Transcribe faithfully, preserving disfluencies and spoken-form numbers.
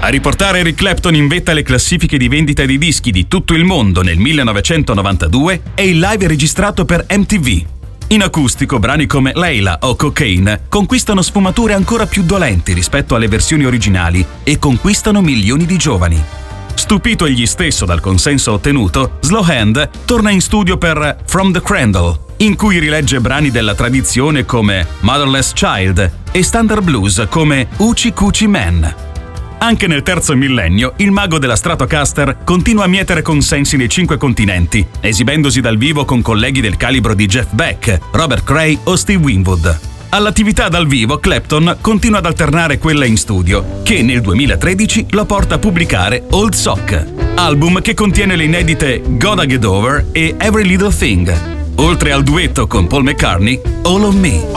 A riportare Eric Clapton in vetta alle classifiche di vendita di dischi di tutto il mondo nel millenovecentonovantadue è il live registrato per M T V. In acustico, brani come Layla o Cocaine conquistano sfumature ancora più dolenti rispetto alle versioni originali e conquistano milioni di giovani. Stupito egli stesso dal consenso ottenuto, Slowhand torna in studio per From the Cradle, in cui rilegge brani della tradizione come Motherless Child e standard blues come Hoochie Coochie Man. Anche nel terzo millennio, il mago della Stratocaster continua a mietere consensi nei cinque continenti, esibendosi dal vivo con colleghi del calibro di Jeff Beck, Robert Cray o Steve Winwood. All'attività dal vivo, Clapton continua ad alternare quella in studio, che nel duemilatredici lo porta a pubblicare Old Sock, album che contiene le inedite Gotta Get Over e Every Little Thing, oltre al duetto con Paul McCartney, All of Me.